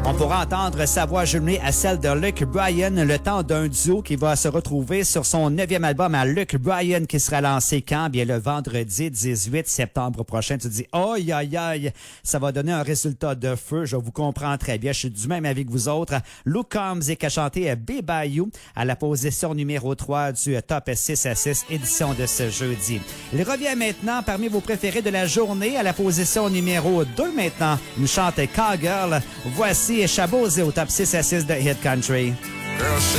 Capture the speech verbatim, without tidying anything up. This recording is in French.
On pourra entendre sa voix jumelée à celle de Luke Bryan, le temps d'un duo qui va se retrouver sur son neuvième album à Luke Bryan qui sera lancé quand? Bien, le vendredi dix-huit septembre prochain. Tu te dis, aïe, aïe, aïe, ça va donner un résultat de feu. Je vous comprends très bien. Je suis du même avec vous autres. Luke Combs qui a chanté Be By You à la position numéro trois du Top six à six édition de ce jeudi. Il revient maintenant parmi vos préférés de la journée à la position numéro deux maintenant. Il nous chante Cowgirl. Voici Chabot au Top six à six de Hit Country. Girl,